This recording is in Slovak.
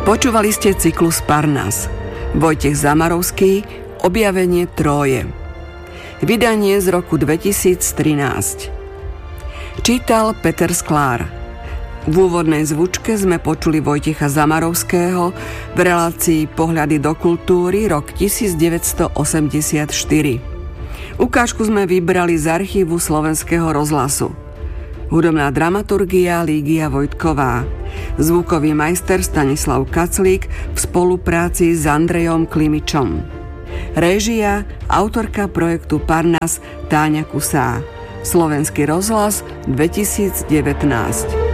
Počúvali ste cyklus Parnas. Vojtech Zamarovský, Objavenie Tróje. Vydanie z roku 2013. Čítal Peter Sklár. V úvodnej zvučke sme počuli Vojtecha Zamarovského v relácii Pohľady do kultúry rok 1984. Ukážku sme vybrali z archívu Slovenského rozhlasu. Hudobná dramaturgia Lígia Vojtková. Zvukový majster Stanislav Kaclík v spolupráci s Andrejom Klimičom. Réžia, autorka projektu Parnas Táňa Kusá. Slovenský rozhlas 2019.